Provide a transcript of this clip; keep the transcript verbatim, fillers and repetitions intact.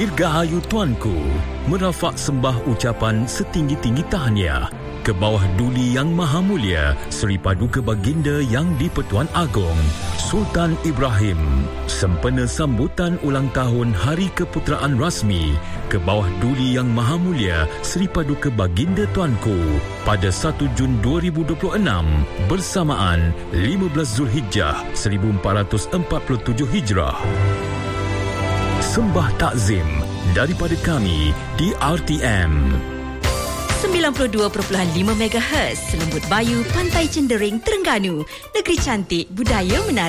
Dirgahayu Tuanku, merafak sembah ucapan setinggi-tinggi tahniah ke bawah Duli Yang Maha Mulia Seri Paduka Baginda Yang di-Pertuan Agong Sultan Ibrahim, sempena sambutan ulang tahun Hari Keputeraan Rasmi ke bawah Duli Yang Maha Mulia Seri Paduka Baginda Tuanku pada satu Jun dua ribu dua puluh enam bersamaan lima belas Zulhijjah seribu empat ratus empat puluh tujuh Hijrah. Sembah takzim daripada kami di R T M. sembilan puluh dua perpuluhan lima megahertz Selembut Bayu, Pantai Cendering, Terengganu. Negeri cantik, budaya menarik.